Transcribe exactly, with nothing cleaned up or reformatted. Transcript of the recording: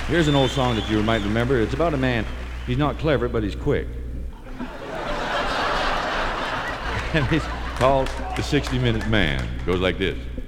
Here's an old song that you might remember. It's about a man. He's not clever, but he's quick. And it's called The sixty minute Man. It goes like this.